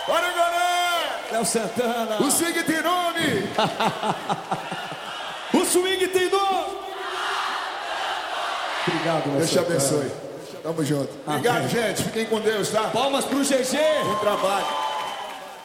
Bora, galera! Léo Santana. O swing tem nome! O swing tem nome! Obrigado, Léo Deus te Santana. abençoe. Tamo junto. Obrigado, gente. Fiquem com Deus, tá? Palmas pro GG. Bom trabalho.